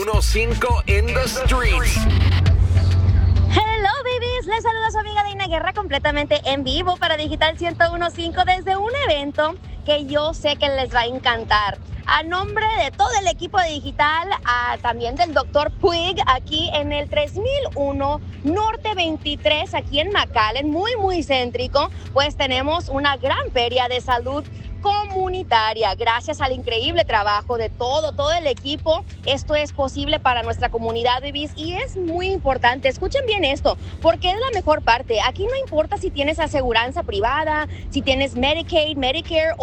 105 in the streets. Hello, babies. Les saluda su amiga Deina Guerra completamente en vivo para Digital 101.5 desde un evento que yo sé que les va a encantar. A nombre de todo el equipo de Digital, también del Dr. Puig, aquí en el 3001 Norte 23, aquí en McAllen, muy céntrico, pues tenemos una gran feria de salud comunitaria. Gracias al increíble trabajo de todo el equipo, esto es posible para nuestra comunidad, babies, y es muy importante. Escuchen bien esto, porque es la mejor parte. Aquí no importa si tienes aseguranza privada, si tienes Medicaid, Medicare